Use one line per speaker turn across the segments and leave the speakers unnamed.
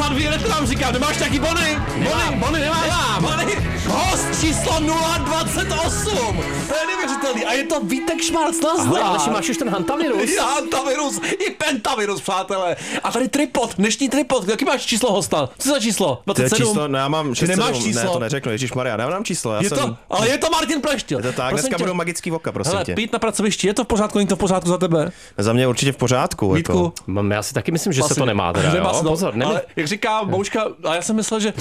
Roman Víret nám říká, nemáš taky bony? Bony nemáš? Bony. Host číslo 028. To je neuvěřitelný. A je to Vítek Šmarc, nazdar.
Ale máš už ten hantavirus.
Já hantavirus i pentavirus, přátelé. A tady tripod, dnešní tripod. Jaký máš číslo hosta? Co za číslo? 27?
Číslo, no já mám 6,
nemáš číslo?
Ne, to neřeknu, ježišmarja, já nemám číslo.
Ale je to Martin Pleštil.
Je to tak, dneska budou magický voka, prosím tě.
Pít na pracovišti, je to v pořádku, není to v pořádku za tebe?
Za mě určitě v pořádku.
Vítku.
Jako.
Já si taky myslím, že se to nemá teda, jo?
Pozor, ale jak říká Bouška, a já jsem myslel, že...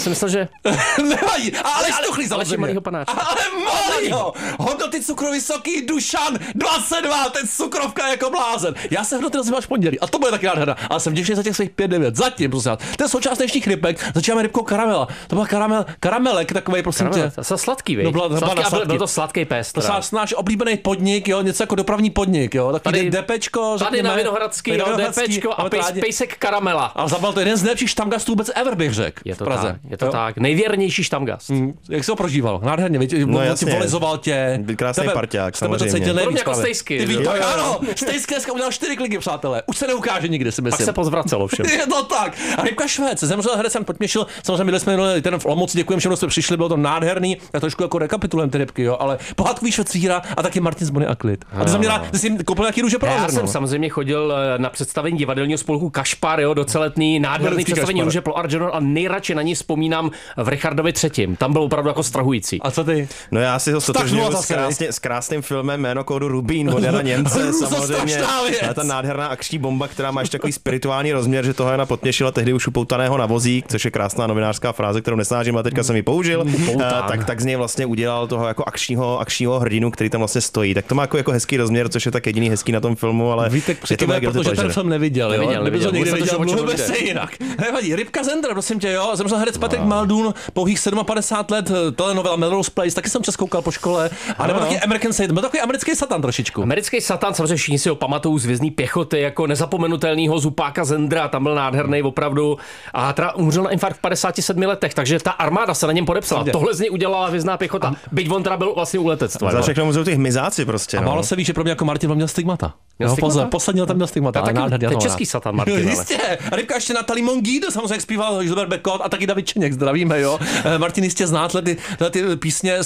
Nevadí, ale Stuchlý samozřejmě.
Malýho panáčka.
Ale malýho! Hodnoty cukru vysoký, Dušan, 22, ten cukrovka jako blázen. Já se hodnoty nazýváš v pondělí a to bude taky nádherná. Ale jsem vděčný za těch svých 5-9. Zatím, prosím vás. To je součást dnešních rybek. Začínáme rybkou karamela. To byl karamelek takovej, prosím tě.
To sladký, vej. Byl to sladký pes.
To je náš oblíbený podnik, jo, něco jako dopravní podnik, jo. Takový DPčko,
tady na Vinohradský, jo, DPčko a pejsek karamela.
A zabal to jeden z nejlepších štamgastů vůbec ever, bych řekl.
Je to tak, je to tak. Nejvěrnější štamgast.
Jak jsi ho prožíval? Nádherně, volizoval tě.
Krásný parťák, samozřejmě.
Podobně jako Stejsky.
Ano, Stejsky dneska udělal 4 kliky, přátelé. Už se neukáže nikdy, si myslím.
Pak se pozvracelo všem.
Je to tak. A Rybka Švec, zemřel herec, jsem potěšil. Samozřejmě byli jsme ten v Olomouci, děkujeme všem, kdo jste přišli, bylo to nádherný. Já trošku jako rekapitulujeme ty rybky, jo, ale pohádkový Švecíra a taky Martin z Bony a Klid. A ty jsi jim koupil nějaký růže pro
Já jsem samozřejmě chodil na představení divadelního spolku Kašpar, jo, doceletný nádherný představení růže pro Arjuna a nejradši na ní vzpomínám v Richardovi III. Tam bylo opravdu jako strahující.
A co ty?
No já si ho stotožňuji s krásným filmem Jméno kódu Rubín od Jana Němce, samozřejmě. A ta nádherná akční bomba, která má ještě takový spirituální rozměr, že toho Jana Potměšila tehdy už upoutaného na vozík, což je krásná novinářská fráze, kterou nesnážím, a teďka jsem ji použil. Tak z něj vlastně udělal toho jako akčního hrdinu, který tam vlastně stojí. Tak to má jako hezký rozměr, což je tak jediný hezký na tom filmu, ale
Vítek přikyvuje, protože ten film neviděl, jo. Neviděl, někdy viděl, mluvíme se jinak. Nevadí, Rybka Zender, prosím tě, jo. Zemřel herec Patrik Maldun, pouhých 57 let, telenovela Melrose Place, taky jsem přes koukal po škole. A nebo taky American Satan, byl takový americký satan trošičku.
Americký satan, samozřejmě všichni si ho pamatují z Hvězdné pěchoty jako nezapomenutelného zupáka Zendra, tam byl nádherný opravdu. A teda umřel na infarkt v 57 letech, takže ta armáda se na něm podepsala. Tohle z něj udělala Hvězdná pěchota. Byť on teda byl vlastně u letectva.
Za všechno můžou ty hmyzáci prostě.
A málo se ví, že pro mě jako Martin měl stigmata. Poslední tam měl stigmata.
To je český satan Martin.
Jistě. A Rybka ještě Natalie Mongido, samozřejmě jak zpíval Gilbert Bécaud a taky David Čeněk, zdravíme, jo. Martin jistě zná ty písně,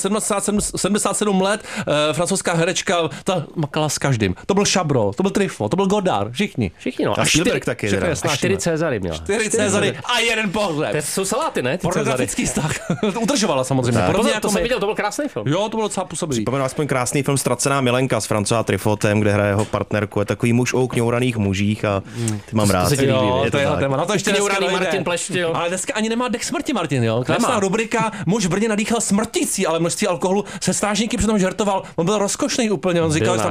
77 let, francouzská herečka, ta makala s každým. To byl Chabrol, to byl Truffaut, to byl Godard, všichni,
no.
A Spielberg taky.
A 4 Cezary měla.
4 Cezary a jeden pohřeb.
To jsou saláty, ne?
Pornografický vztah. Udržovala samozřejmě.
To jsem viděl, to byl krásný film.
Jo, to bylo docela působivý.
Připomenu aspoň krásný film Ztracená milenka s François Trifotem, kde hraje jeho partnerku, je takový muž o kňouraných mužích a ty mám rád.
To je téma. Na to ještě
kňouraný Martin Pleštil.
Ale dneska ani nemá dech smrti Martin, jo. Krásná rubrika, muž v Brně nadýchal smrtící, ale množství alkoholu se strážníky přitom žertoval. On byl rozkošný úplně, on říkal, že tam